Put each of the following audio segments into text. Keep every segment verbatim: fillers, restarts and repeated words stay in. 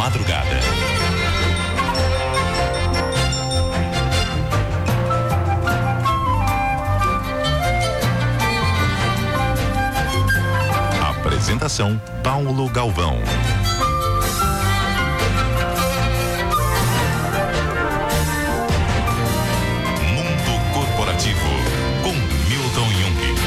madrugada. Apresentação: Paulo Galvão. Mundo Corporativo, com Milton Jung.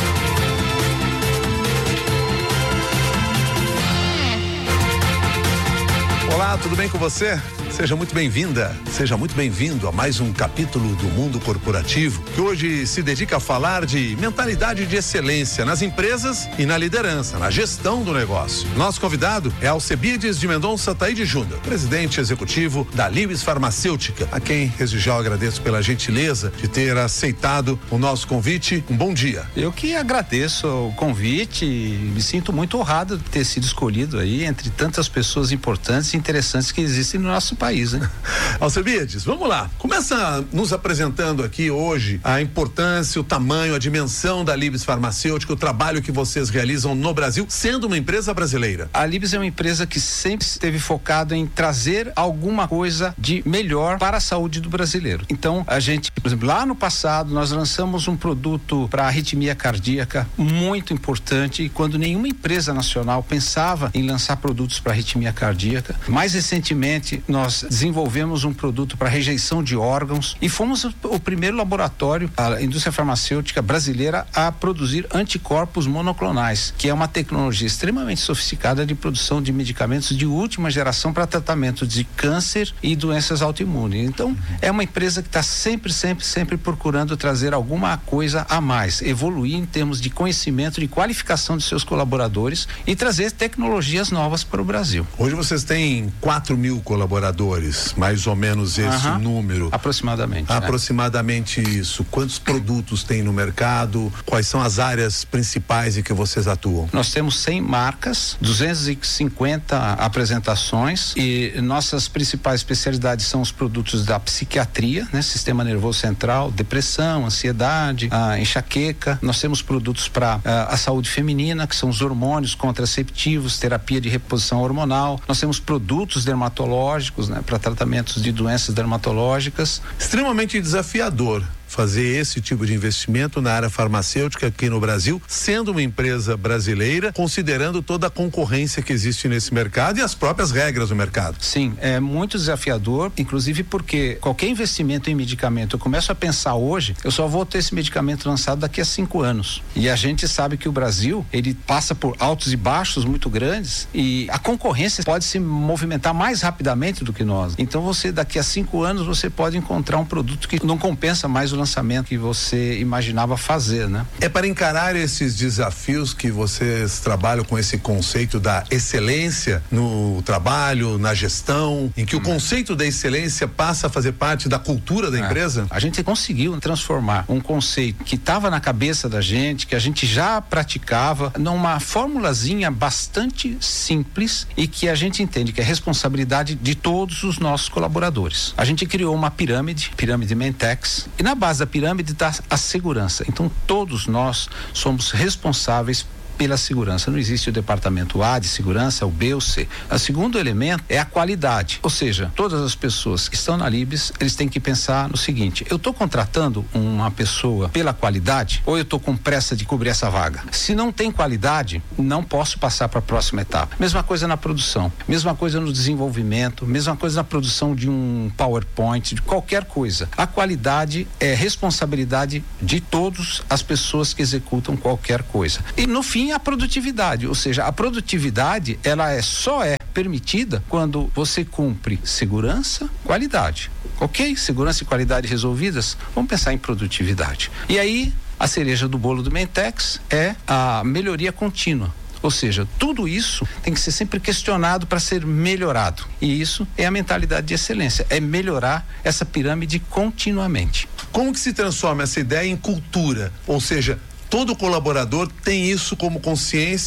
Olá, tudo bem com você? Seja muito bem-vinda, seja muito bem-vindo a mais um capítulo do Mundo Corporativo, que hoje se dedica a falar de mentalidade de excelência nas empresas e na liderança, na gestão do negócio. Nosso convidado é Alcebiades de Mendonça Taide Júnior, presidente executivo da Libes Farmacêutica, a quem desde já agradeço pela gentileza de ter aceitado o nosso convite. Um bom dia. Eu que agradeço o convite e me sinto muito honrado de ter sido escolhido aí entre tantas pessoas importantes e interessantes que existem no nosso país, né? Alcebiades, vamos lá. Começa nos apresentando aqui hoje a importância, o tamanho, a dimensão da Libes Farmacêutica, o trabalho que vocês realizam no Brasil, sendo uma empresa brasileira. A Libes é uma empresa que sempre esteve focada em trazer alguma coisa de melhor para a saúde do brasileiro. Então, a gente, por exemplo, lá no passado, nós lançamos um produto para arritmia cardíaca muito importante, quando nenhuma empresa nacional pensava em lançar produtos para arritmia cardíaca. Mais recentemente, nós desenvolvemos um produto para rejeição de órgãos e fomos o, o primeiro laboratório, a indústria farmacêutica brasileira, a produzir anticorpos monoclonais, que é uma tecnologia extremamente sofisticada de produção de medicamentos de última geração para tratamento de câncer e doenças autoimunes. Então, uhum. é uma empresa que está sempre, sempre, sempre procurando trazer alguma coisa a mais, evoluir em termos de conhecimento, de qualificação de seus colaboradores e trazer tecnologias novas para o Brasil. Hoje vocês têm quatro mil colaboradores, mais ou menos esse uhum. número. Aproximadamente. Aproximadamente né? isso. Quantos produtos tem no mercado? Quais são as áreas principais em que vocês atuam? Nós temos cem marcas, duzentas e cinquenta apresentações e nossas principais especialidades são os produtos da psiquiatria, né? Sistema nervoso central, depressão, ansiedade, a enxaqueca. Nós temos produtos para a, a saúde feminina, que são os hormônios, contraceptivos, terapia de reposição hormonal. Nós temos produtos dermatológicos, né, para tratamentos de doenças dermatológicas. Extremamente desafiador fazer esse tipo de investimento na área farmacêutica aqui no Brasil, sendo uma empresa brasileira, considerando toda a concorrência que existe nesse mercado e as próprias regras do mercado. Sim, é muito desafiador, inclusive porque qualquer investimento em medicamento, eu começo a pensar hoje, eu só vou ter esse medicamento lançado daqui a cinco anos. E a gente sabe que o Brasil, ele passa por altos e baixos muito grandes e a concorrência pode se movimentar mais rapidamente do que nós. Então você, daqui a cinco anos, você pode encontrar um produto que não compensa mais o lançamento que você imaginava fazer, né? É para encarar esses desafios que vocês trabalham com esse conceito da excelência no trabalho, na gestão, em que hum. o conceito da excelência passa a fazer parte da cultura da é. empresa? A gente conseguiu transformar um conceito que estava na cabeça da gente, que a gente já praticava, numa formulazinha bastante simples e que a gente entende que é responsabilidade de todos os nossos colaboradores. A gente criou uma pirâmide, pirâmide Mentex, e na base da pirâmide está a segurança. Então todos nós somos responsáveis pela segurança. Não existe o departamento A de segurança, o B ou C. O segundo elemento é a qualidade. Ou seja, todas as pessoas que estão na Libes, eles têm que pensar no seguinte: eu estou contratando uma pessoa pela qualidade ou eu estou com pressa de cobrir essa vaga? Se não tem qualidade, não posso passar para a próxima etapa. Mesma coisa na produção, mesma coisa no desenvolvimento, mesma coisa na produção de um PowerPoint, de qualquer coisa. A qualidade é responsabilidade de todas as pessoas que executam qualquer coisa. E no fim, a produtividade, ou seja, a produtividade ela é só é permitida quando você cumpre segurança, qualidade. Ok? Segurança e qualidade resolvidas, vamos pensar em produtividade. E aí, a cereja do bolo do Mentex é a melhoria contínua. Ou seja, tudo isso tem que ser sempre questionado para ser melhorado. E isso é a mentalidade de excelência, é melhorar essa pirâmide continuamente. Como que se transforma essa ideia em cultura? Ou seja, todo colaborador tem isso como consciência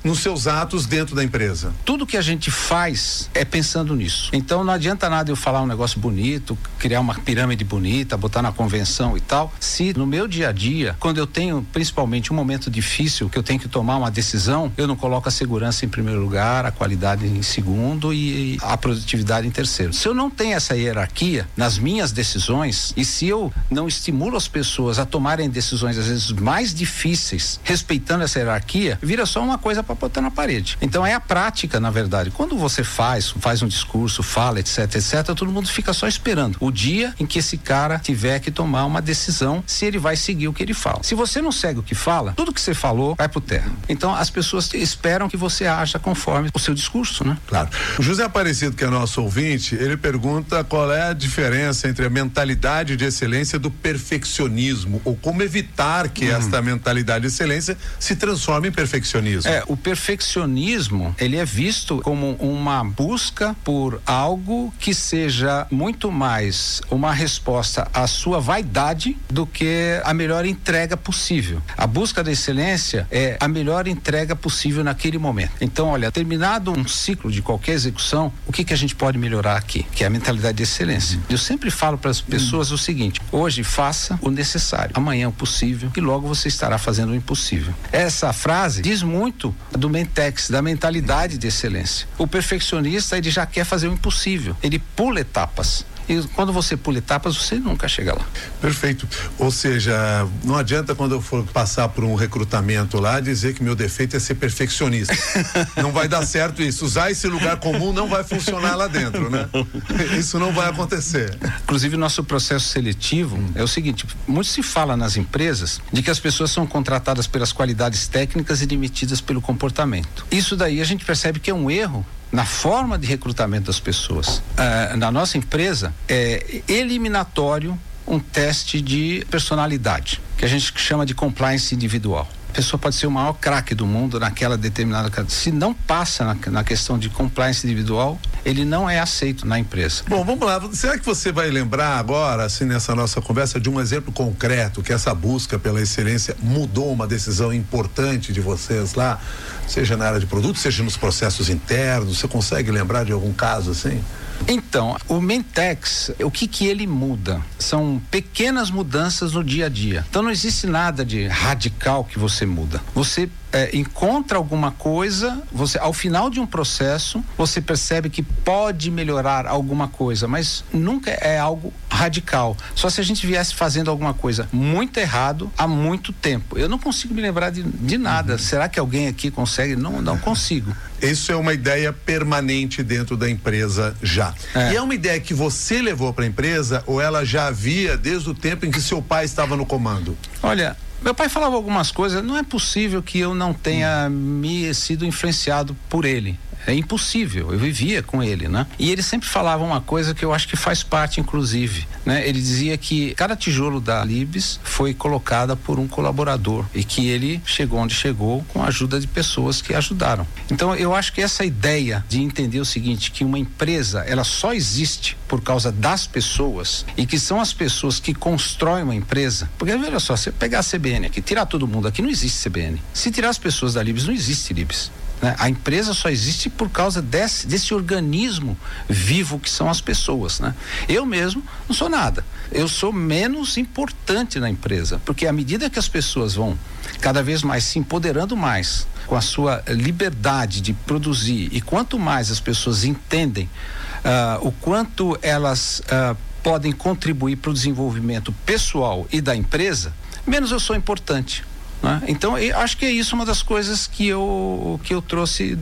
nos seus atos dentro da empresa. Tudo que a gente faz é pensando nisso. Então não adianta nada eu falar um negócio bonito, criar uma pirâmide bonita, botar na convenção e tal, se no meu dia a dia, quando eu tenho principalmente um momento difícil, que eu tenho que tomar uma decisão, eu não coloco a segurança em primeiro lugar, a qualidade em segundo e a produtividade em terceiro. Se eu não tenho essa hierarquia nas minhas decisões e se eu não estimulo as pessoas a tomarem decisões às vezes mais difíceis, respeitando essa hierarquia, vira só uma coisa para botar na parede. Então é a prática, na verdade. Quando você faz, faz um discurso, fala, etc, etc, todo mundo fica só esperando o dia em que esse cara tiver que tomar uma decisão, se ele vai seguir o que ele fala. Se você não segue o que fala, tudo que você falou vai pro terra. Então as pessoas esperam que você haja conforme o seu discurso, né? Claro. O José Aparecido, que é nosso ouvinte, ele pergunta qual é a diferença entre a mentalidade de excelência do perfeccionismo, ou como evitar que hum. esta mentalidade de excelência se transforme em perfeccionismo. É, o perfeccionismo, ele é visto como uma busca por algo que seja muito mais uma resposta à sua vaidade do que a melhor entrega possível. A busca da excelência é a melhor entrega possível naquele momento. Então, olha, terminado um ciclo de qualquer execução, o que que a gente pode melhorar aqui? Que é a mentalidade de excelência. Eu sempre falo para as pessoas hum. o seguinte: hoje faça o necessário, amanhã o possível e logo você estará fazendo o impossível. Essa frase diz muito do Mentex, da mentalidade de excelência. O perfeccionista, ele já quer fazer o impossível, ele pula etapas. E quando você pula etapas, você nunca chega lá. Perfeito. Ou seja, não adianta quando eu for passar por um recrutamento lá dizer que meu defeito é ser perfeccionista. Não vai dar certo isso. Usar esse lugar comum não vai funcionar lá dentro, né? Isso não vai acontecer. Inclusive, o nosso processo seletivo hum. é o seguinte: muito se fala nas empresas de que as pessoas são contratadas pelas qualidades técnicas e demitidas pelo comportamento. Isso daí a gente percebe que é um erro na forma de recrutamento das pessoas. Ah, na nossa empresa é eliminatório um teste de personalidade, que a gente chama de compliance individual. A pessoa pode ser o maior craque do mundo naquela determinada... Se não passa na, na questão de compliance individual, ele não é aceito na empresa. Bom, vamos lá. Será que você vai lembrar agora, assim, nessa nossa conversa, de um exemplo concreto que essa busca pela excelência mudou uma decisão importante de vocês lá, seja na área de produto, seja nos processos internos? Você consegue lembrar de algum caso assim? Então, o Mentex, o que que ele muda? São pequenas mudanças no dia a dia. Então não existe nada de radical que você muda. Você é, encontra alguma coisa, você, ao final de um processo, você percebe que pode melhorar alguma coisa, mas nunca é algo radical. Só se a gente viesse fazendo alguma coisa muito errado há muito tempo. Eu não consigo me lembrar de, de nada. Uhum. Será que alguém aqui consegue? Não, não consigo. Isso é uma ideia permanente dentro da empresa já. É. E é uma ideia que você levou para a empresa ou ela já havia desde o tempo em que seu pai estava no comando? Olha, meu pai falava algumas coisas, não é possível que eu não tenha hum. me sido influenciado por ele. É impossível, eu vivia com ele, né? E ele sempre falava uma coisa que eu acho que faz parte, inclusive, né? Ele dizia que cada tijolo da Libes foi colocada por um colaborador e que ele chegou onde chegou com a ajuda de pessoas que ajudaram. Então, eu acho que essa ideia de entender o seguinte, que uma empresa, ela só existe por causa das pessoas e que são as pessoas que constroem uma empresa, porque, olha só, você pegar a C B N aqui, tirar todo mundo aqui, não existe C B N. Se tirar as pessoas da Libes, não existe Libes. Né? A empresa só existe por causa desse, desse organismo vivo que são as pessoas, né? Eu mesmo não sou nada, eu sou menos importante na empresa, porque à medida que as pessoas vão cada vez mais se empoderando mais com a sua liberdade de produzir, e quanto mais as pessoas entendem uh, o quanto elas uh, podem contribuir para o desenvolvimento pessoal e da empresa, menos eu sou importante. Né? Então, eu acho que é isso uma das coisas que eu, que eu trouxe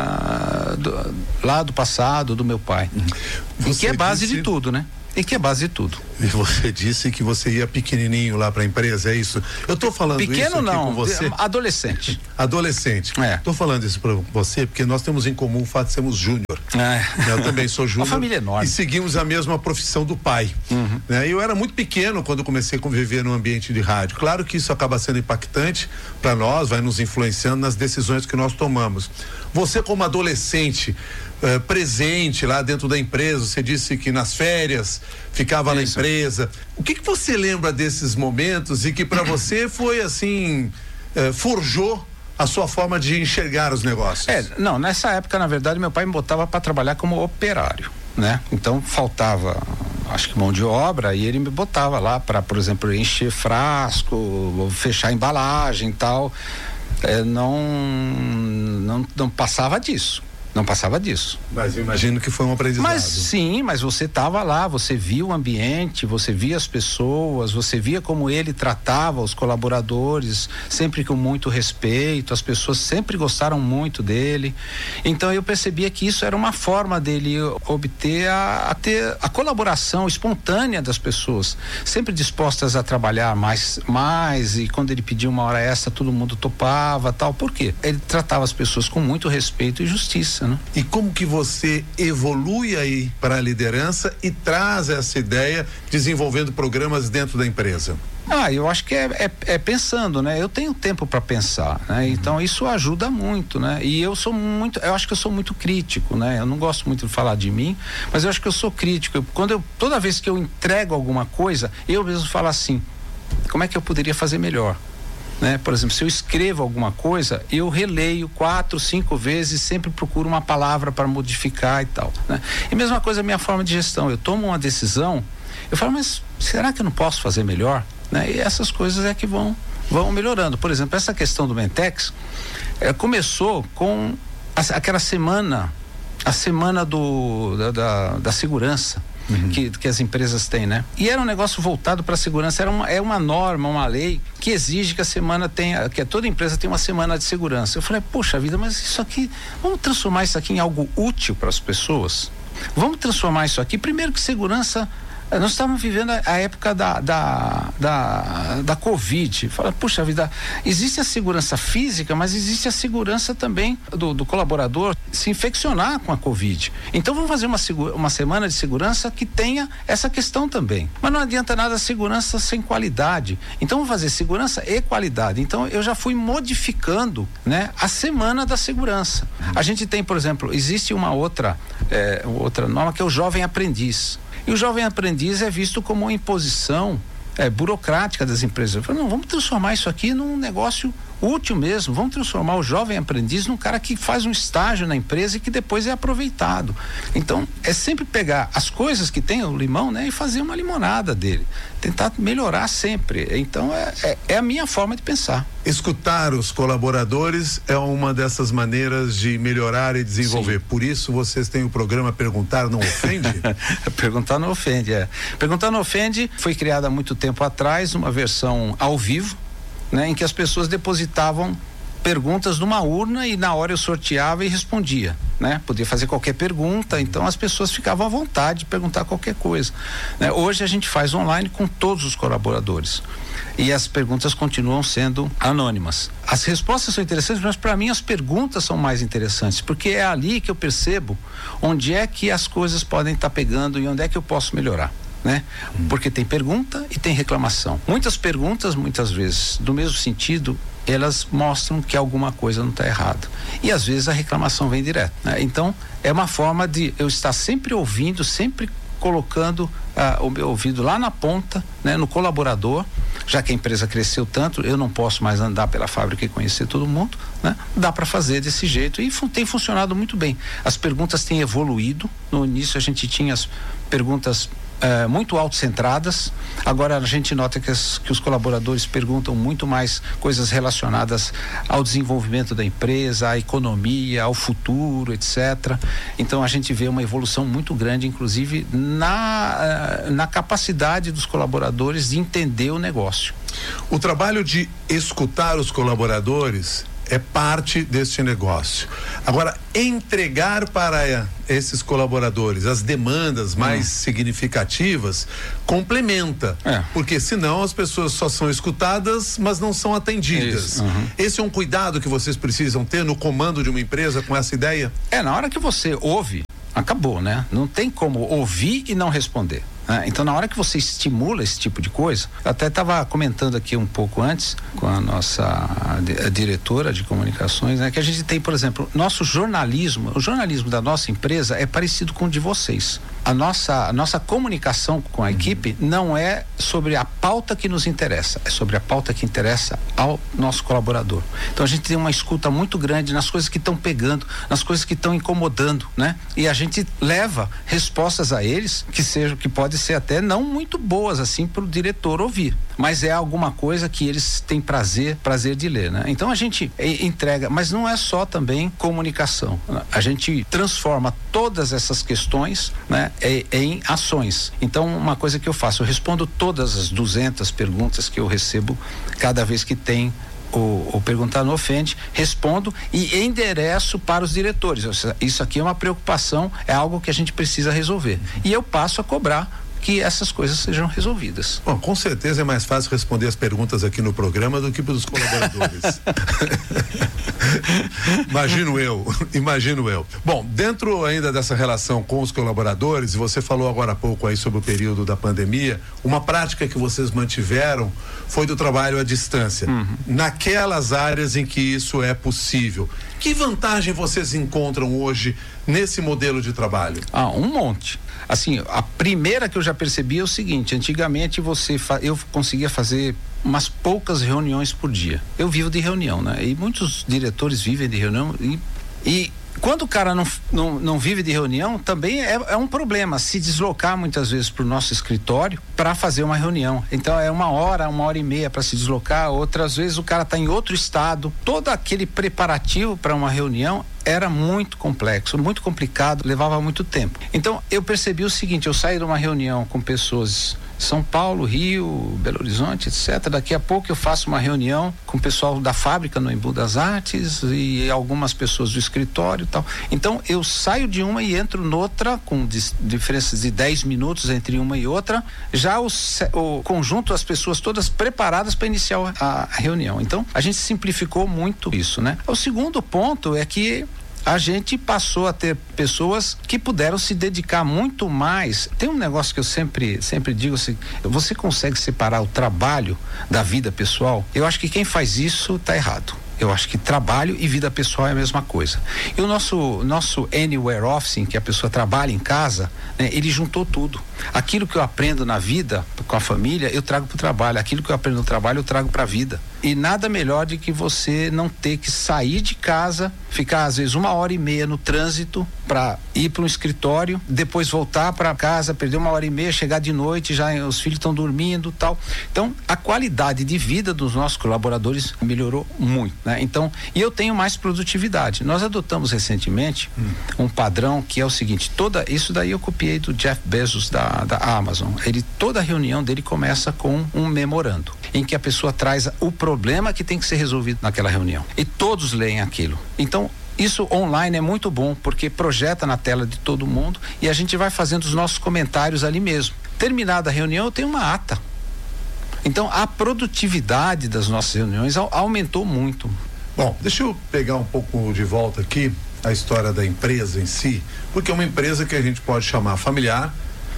uh, do, lá do passado, do meu pai. Uhum. E que é base disse... de tudo, né? E que é base de tudo. E você disse que você ia pequenininho lá para a empresa, é isso? Eu tô falando Pequeno isso aqui não, com você. Adolescente. Adolescente. É. Tô falando isso para você porque nós temos em comum o fato de sermos júnior. É. Eu também sou júnior. Uma família enorme. E seguimos a mesma profissão do pai. Uhum. Né? Eu era muito pequeno quando comecei a conviver no ambiente de rádio. Claro que isso acaba sendo impactante para nós, vai nos influenciando nas decisões que nós tomamos. Você como adolescente, Uh, presente lá dentro da empresa, você disse que nas férias ficava Isso. na empresa. O que que você lembra desses momentos e que para você foi assim, uh, forjou a sua forma de enxergar os negócios? É, não, nessa época, na verdade, meu pai me botava para trabalhar como operário, né? Então faltava, acho que mão de obra, e ele me botava lá para, por exemplo, encher frasco, fechar embalagem e tal. É, não, não, não passava disso. Não passava disso. Mas eu imagino que foi um aprendizado. Mas sim, mas você estava lá, você via o ambiente, você via as pessoas, você via como ele tratava os colaboradores, sempre com muito respeito, as pessoas sempre gostaram muito dele. Então eu percebia que isso era uma forma dele obter a, a ter a colaboração espontânea das pessoas, sempre dispostas a trabalhar mais, mais e quando ele pedia uma hora extra, todo mundo topava, tal. Por quê? Ele tratava as pessoas com muito respeito e justiça. E como que você evolui aí para a liderança e traz essa ideia desenvolvendo programas dentro da empresa? Ah, eu acho que é, é, é pensando, né? Eu tenho tempo para pensar, né? Uhum. Então isso ajuda muito, né? E eu sou muito, eu acho que eu sou muito crítico, né? Eu não gosto muito de falar de mim, mas eu acho que eu sou crítico. Eu, quando eu, toda vez que eu entrego alguma coisa, eu mesmo falo assim, como é que eu poderia fazer melhor? Né? Por exemplo, se eu escrevo alguma coisa, eu releio quatro, cinco vezes, sempre procuro uma palavra para modificar e tal, né? E mesma coisa a minha forma de gestão, eu tomo uma decisão, eu falo, mas será que eu não posso fazer melhor? Né? E essas coisas é que vão, vão melhorando. Por exemplo, essa questão do Mentex é, começou com a, aquela semana, a semana do, da, da, da segurança. Uhum. Que, que as empresas têm, né? E era um negócio voltado para a segurança, era uma, é uma norma, uma lei que exige que a semana tenha, que toda empresa tenha uma semana de segurança. Eu falei, poxa vida, mas isso aqui, vamos transformar isso aqui em algo útil para as pessoas? Vamos transformar isso aqui, primeiro que segurança, nós estávamos vivendo a, a época da, da, da, da Covid. Fala, puxa vida, existe a segurança física, mas existe a segurança também do, do colaborador se infeccionar com a Covid. Então vamos fazer uma, uma semana de segurança que tenha essa questão também. Mas não adianta nada segurança sem qualidade. Então vamos fazer segurança e qualidade. Então eu já fui modificando, né, a semana da segurança. A gente tem, por exemplo, existe uma outra, é, outra norma que é o jovem aprendiz. E o jovem aprendiz é visto como uma imposição é, burocrática das empresas. Eu falo, não, vamos transformar isso aqui num negócio útil mesmo, vamos transformar o jovem aprendiz num cara que faz um estágio na empresa e que depois é aproveitado. Então, é sempre pegar as coisas que tem o limão, né, e fazer uma limonada dele, tentar melhorar sempre. Então, é, é, é a minha forma de pensar. Escutar os colaboradores é uma dessas maneiras de melhorar e desenvolver. Sim. Por isso vocês têm o programa Perguntar Não Ofende? Perguntar Não Ofende, é. Perguntar Não Ofende foi criada há muito tempo atrás, uma versão ao vivo, né, em que as pessoas depositavam perguntas numa urna e na hora eu sorteava e respondia, né? Podia fazer qualquer pergunta, então as pessoas ficavam à vontade de perguntar qualquer coisa, né? Hoje a gente faz online com todos os colaboradores e as perguntas continuam sendo anônimas. As respostas são interessantes, mas para mim as perguntas são mais interessantes, porque é ali que eu percebo onde é que as coisas podem estar pegando e onde é que eu posso melhorar, né? Hum. Porque tem pergunta e tem reclamação. Muitas perguntas, muitas vezes, do mesmo sentido, elas mostram que alguma coisa não está errada. E às vezes a reclamação vem direto, né? Então, é uma forma de eu estar sempre ouvindo, sempre colocando ah, o meu ouvido lá na ponta, né, no colaborador, já que a empresa cresceu tanto, eu não posso mais andar pela fábrica e conhecer todo mundo, né? Dá para fazer desse jeito e fu- tem funcionado muito bem. As perguntas têm evoluído. No início a gente tinha as perguntas É, muito autocentradas. Agora a gente nota que, as, que os colaboradores perguntam muito mais coisas relacionadas ao desenvolvimento da empresa, à economia, ao futuro, etcétera. Então a gente vê uma evolução muito grande, inclusive na, na capacidade dos colaboradores de entender o negócio. O trabalho de escutar os colaboradores é parte deste negócio. Agora, entregar para esses colaboradores as demandas mais hum. significativas complementa, é. Porque senão as pessoas só são escutadas, mas não são atendidas. Uhum. Esse é um cuidado que vocês precisam ter no comando de uma empresa com essa ideia? É, na hora que você ouve, acabou, né? Não tem como ouvir e não responder. Ah, então, na hora que você estimula esse tipo de coisa, eu até estava comentando aqui um pouco antes com a nossa a, a diretora de comunicações, né, que a gente tem, por exemplo, nosso jornalismo, o jornalismo da nossa empresa é parecido com o de vocês. a nossa, a nossa comunicação com a uhum. equipe não é sobre a pauta que nos interessa, é sobre a pauta que interessa ao nosso colaborador. Então a gente tem uma escuta muito grande nas coisas que estão pegando, nas coisas que estão incomodando, né? E a gente leva respostas a eles que sejam, que pode ser até não muito boas assim para o diretor ouvir, mas é alguma coisa que eles têm prazer, prazer de ler, né? Então a gente é, entrega, mas não é só também comunicação, né? A gente transforma todas essas questões, né, é, é em ações. Então uma coisa que eu faço, eu respondo todas as duzentas perguntas que eu recebo cada vez que tem o, o Perguntar Não Ofende, respondo e endereço para os diretores. Isso aqui é uma preocupação, é algo que a gente precisa resolver. E eu passo a cobrar que essas coisas sejam resolvidas. Bom, com certeza é mais fácil responder as perguntas aqui no programa do que para os colaboradores. Imagino eu, imagino eu. Bom, dentro ainda dessa relação com os colaboradores, você falou agora há pouco aí sobre o período da pandemia, uma prática que vocês mantiveram foi do trabalho à distância. Uhum. Naquelas áreas em que isso é possível, que vantagem vocês encontram hoje nesse modelo de trabalho? Ah, um monte. Assim, a primeira que eu já percebi é o seguinte: antigamente você fa- eu conseguia fazer umas poucas reuniões por dia. Eu vivo de reunião, né? E muitos diretores vivem de reunião e, e quando o cara não, não, não vive de reunião, também é, é um problema se deslocar muitas vezes para o nosso escritório para fazer uma reunião. Então é uma hora, uma hora e meia para se deslocar. Outras vezes o cara está em outro estado. Todo aquele preparativo para uma reunião era muito complexo, muito complicado, levava muito tempo. Então eu percebi o seguinte: eu saí de uma reunião com pessoas de São Paulo, Rio, Belo Horizonte, etcétera. Daqui a pouco eu faço uma reunião com o pessoal da fábrica no Embu das Artes e algumas pessoas do escritório e tal. Então eu saio de uma e entro noutra com dis- diferenças de dez minutos entre uma e outra, já o, o conjunto, as pessoas todas preparadas para iniciar a, a reunião. Então a gente simplificou muito isso, né? O segundo ponto é que a gente passou a ter pessoas que puderam se dedicar muito mais. Tem um negócio que eu sempre, sempre digo assim: você consegue separar o trabalho da vida pessoal? Eu acho que quem faz isso tá errado. Eu acho que trabalho e vida pessoal é a mesma coisa. E o nosso, nosso Anywhere Office, em que a pessoa trabalha em casa, né, ele juntou tudo. Aquilo que eu aprendo na vida, com a família, eu trago para o trabalho. Aquilo que eu aprendo no trabalho, eu trago para a vida. E nada melhor de que você não ter que sair de casa, ficar às vezes uma hora e meia no trânsito para ir para um escritório, depois voltar para casa, perder uma hora e meia, chegar de noite, já os filhos estão dormindo, tal. Então, a qualidade de vida dos nossos colaboradores melhorou muito, né? Então, e eu tenho mais produtividade. Nós adotamos recentemente hum. um padrão que é o seguinte: toda isso daí eu copiei do Jeff Bezos da, da Amazon. Ele, toda reunião dele começa com um memorando, em que a pessoa traz o problema que tem que ser resolvido naquela reunião. E todos leem aquilo. Então, isso online é muito bom, porque projeta na tela de todo mundo e a gente vai fazendo os nossos comentários ali mesmo. Terminada a reunião, eu tenho uma ata. Então, a produtividade das nossas reuniões aumentou muito. Bom, deixa eu pegar um pouco de volta aqui a história da empresa em si, porque é uma empresa que a gente pode chamar familiar,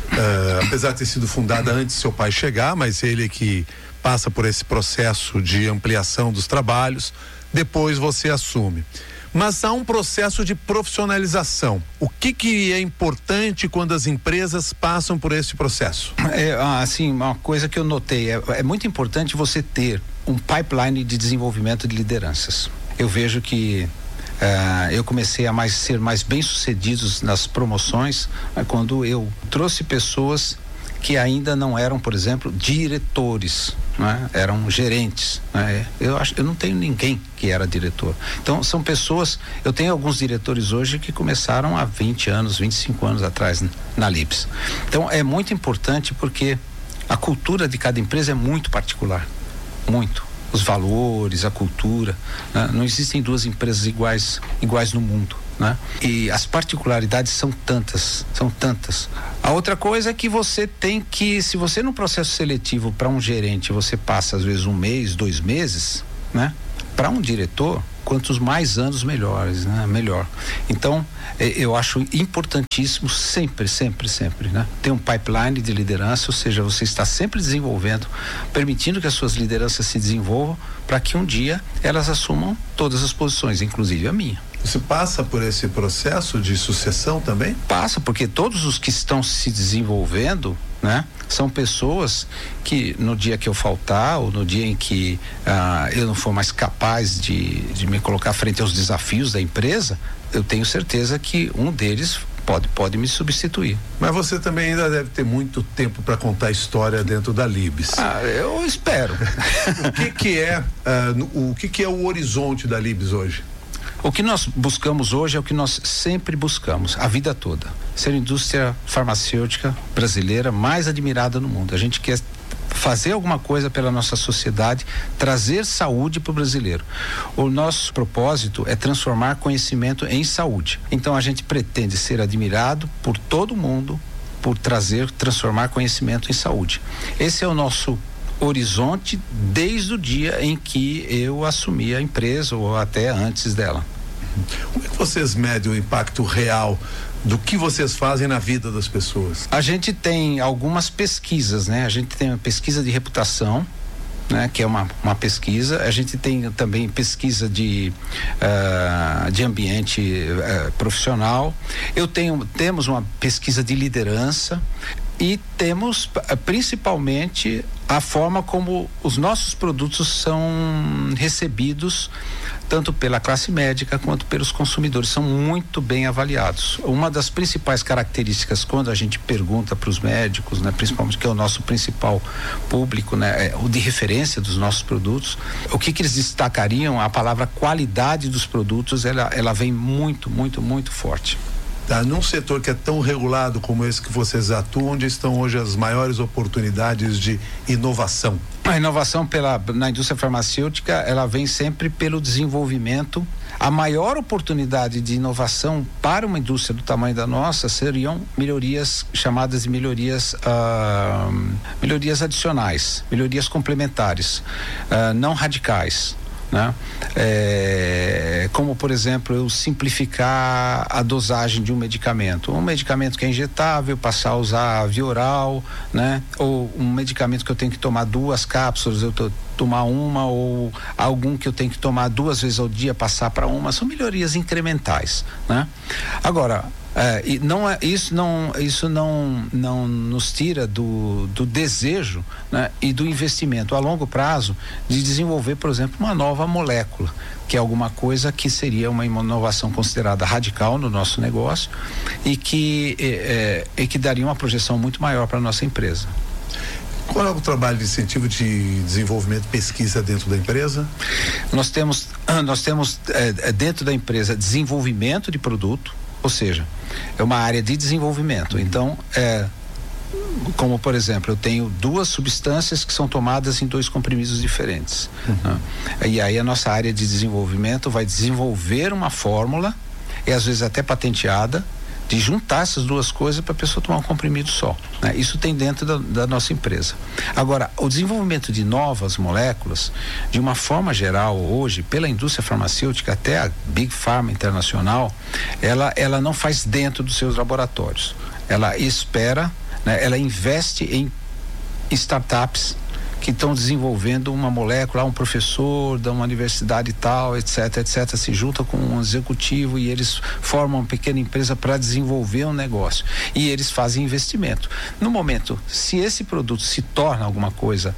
uh, apesar de ter sido fundada antes do seu pai chegar, mas ele que passa por esse processo de ampliação dos trabalhos, depois você assume. Mas há um processo de profissionalização. O que que é importante quando as empresas passam por esse processo? É, assim, uma coisa que eu notei, é, é muito importante você ter um pipeline de desenvolvimento de lideranças. Eu vejo que uh, eu comecei a mais, ser mais bem-sucedidos nas promoções, né, quando eu trouxe pessoas que ainda não eram, por exemplo, diretores, né? Eram gerentes, né? Eu acho, eu não tenho ninguém que era diretor. Então são pessoas, eu tenho alguns diretores hoje que começaram há vinte anos, vinte e cinco anos atrás na Lips. Então é muito importante porque a cultura de cada empresa é muito particular, muito. Os valores, a cultura, né? Não existem duas empresas iguais, iguais no mundo, né? E as particularidades são tantas, são tantas. A outra coisa é que você tem que, se você no processo seletivo para um gerente, você passa às vezes um mês, dois meses, né? Para um diretor, quantos mais anos melhores, né? Melhor. Então, eu acho importantíssimo sempre, sempre, sempre, né? Ter um pipeline de liderança, ou seja, você está sempre desenvolvendo, permitindo que as suas lideranças se desenvolvam para que um dia elas assumam todas as posições, inclusive a minha. Você passa por esse processo de sucessão também? Passa, porque todos os que estão se desenvolvendo, né, são pessoas que no dia que eu faltar ou no dia em que ah, eu não for mais capaz de, de me colocar frente aos desafios da empresa, eu tenho certeza que um deles pode, pode me substituir. Mas você também ainda deve ter muito tempo para contar a história dentro da Libes. Ah, eu espero. O que que é, uh, o que que é o horizonte da Libes hoje? O que nós buscamos hoje é o que nós sempre buscamos, a vida toda. Ser a indústria farmacêutica brasileira mais admirada no mundo. A gente quer fazer alguma coisa pela nossa sociedade, trazer saúde para o brasileiro. O nosso propósito é transformar conhecimento em saúde. Então a gente pretende ser admirado por todo mundo, por trazer, transformar conhecimento em saúde. Esse é o nosso horizonte desde o dia em que eu assumi a empresa ou até antes dela. Como é que vocês medem o impacto real do que vocês fazem na vida das pessoas? A gente tem algumas pesquisas, né? A gente tem uma pesquisa de reputação, né? Que é uma, uma pesquisa. A gente tem também pesquisa de uh, de ambiente uh, profissional. Eu tenho, temos uma pesquisa de liderança e temos uh, principalmente a forma como os nossos produtos são recebidos tanto pela classe médica quanto pelos consumidores, são muito bem avaliados. Uma das principais características quando a gente pergunta para os médicos, né, principalmente que é o nosso principal público, né, é o de referência dos nossos produtos, o que que eles destacariam? A palavra qualidade dos produtos, ela, ela vem muito, muito, muito forte. Tá, num setor que é tão regulado como esse que vocês atuam, onde estão hoje as maiores oportunidades de inovação? A inovação pela, na indústria farmacêutica, ela vem sempre pelo desenvolvimento. A maior oportunidade de inovação para uma indústria do tamanho da nossa seriam melhorias chamadas de melhorias ah, melhorias adicionais, melhorias complementares, ah, não radicais. Né? É, como por exemplo eu simplificar a dosagem de um medicamento, um medicamento que é injetável, passar a usar via oral, né? Ou um medicamento que eu tenho que tomar duas cápsulas, eu tô, tomar uma, ou algum que eu tenho que tomar duas vezes ao dia, passar para uma, são melhorias incrementais, né? Agora, É, e não é, isso não isso não não nos tira do, do desejo, né, e do investimento a longo prazo de desenvolver, por exemplo, uma nova molécula, que é alguma coisa que seria uma inovação considerada radical no nosso negócio e que é, é, que daria uma projeção muito maior para a nossa empresa. Qual é o trabalho de incentivo de desenvolvimento e pesquisa dentro da empresa? Nós temos nós temos é, dentro da empresa desenvolvimento de produto, ou seja, é uma área de desenvolvimento. Então, é, como por exemplo, eu tenho duas substâncias que são tomadas em dois comprimidos diferentes. Uhum. Né? E aí a nossa área de desenvolvimento vai desenvolver uma fórmula, e às vezes até patenteada, de juntar essas duas coisas para a pessoa tomar um comprimido só, né? Isso tem dentro da, da nossa empresa. Agora, o desenvolvimento de novas moléculas, de uma forma geral hoje, pela indústria farmacêutica, até a Big Pharma internacional, ela, ela não faz dentro dos seus laboratórios. Ela espera, né? Ela investe em startups que estão desenvolvendo uma molécula, um professor de uma universidade e tal, etc, etc, se junta com um executivo e eles formam uma pequena empresa para desenvolver um negócio. E eles fazem investimento. No momento, se esse produto se torna alguma coisa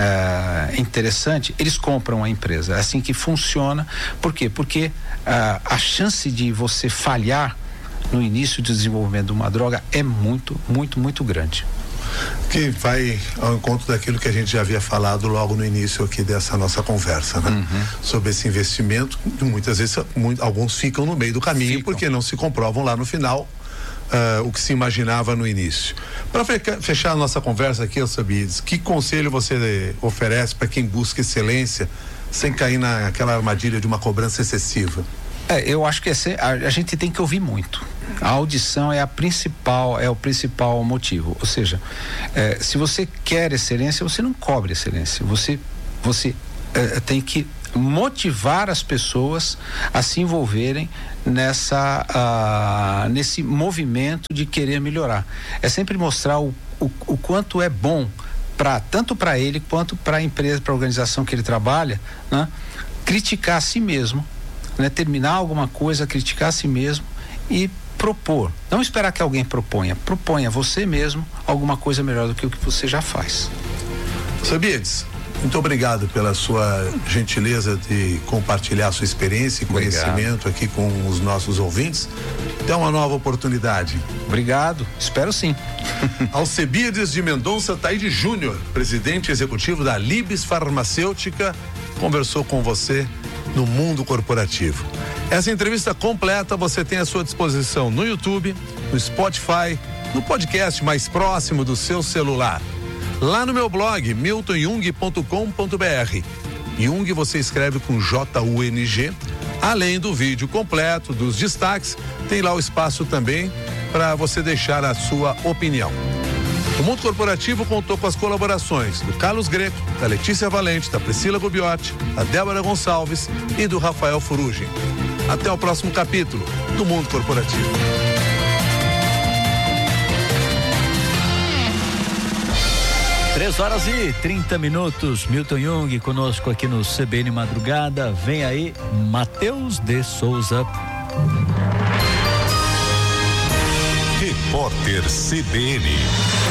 é, interessante, eles compram a empresa. É assim que funciona. Por quê? Porque é, a chance de você falhar no início do desenvolvimento de uma droga é muito, muito, muito grande. Que vai ao encontro daquilo que a gente já havia falado logo no início aqui dessa nossa conversa, né? Uhum. Sobre esse investimento, que muitas vezes muito, alguns ficam no meio do caminho ficam. Porque não se comprovam lá no final uh, o que se imaginava no início. Para fechar a nossa conversa aqui, Alcibiades, que conselho você oferece para quem busca excelência sem cair naquela armadilha de uma cobrança excessiva? É, eu acho que esse, a, a gente tem que ouvir muito. A audição é a principal, é o principal motivo. Ou seja, é, se você quer excelência, você não cobre excelência. Você, você é, tem que motivar as pessoas a se envolverem nessa, uh, nesse movimento de querer melhorar. É sempre mostrar o, o, o quanto é bom para tanto para ele quanto para a empresa, para a organização que ele trabalha, né? Criticar a si mesmo né? Terminar alguma coisa, criticar a si mesmo e propor. Não esperar que alguém proponha. Proponha você mesmo alguma coisa melhor do que o que você já faz. Sabides, muito obrigado pela sua gentileza de compartilhar sua experiência e conhecimento aqui com os nossos ouvintes. Até uma nova oportunidade. Obrigado, espero sim. Alcebiades de Mendonça Taide Júnior, presidente executivo da Libes Farmacêutica, conversou com você no Mundo Corporativo. Essa entrevista completa você tem à sua disposição no YouTube, no Spotify, no podcast mais próximo do seu celular. Lá no meu blog, milton jung ponto com ponto br. Jung você escreve com J U N G. Além do vídeo completo, dos destaques, tem lá o espaço também para você deixar a sua opinião. O Mundo Corporativo contou com as colaborações do Carlos Greco, da Letícia Valente, da Priscila Gubiotti, da Débora Gonçalves e do Rafael Furugi. Até o próximo capítulo do Mundo Corporativo. Três horas e trinta minutos, Milton Jung conosco aqui no C B N Madrugada. Vem aí, Matheus de Souza. Repórter C B N.